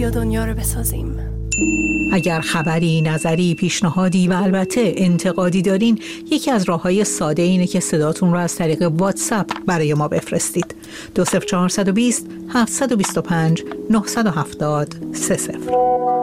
بیا دنیا رو بسازیم. اگر خبری، نظری، پیشنهادی و البته انتقادی دارین، یکی از راه‌های ساده اینه که صداتون رو از طریق واتساپ برای ما بفرستید. 20420 725 970 30.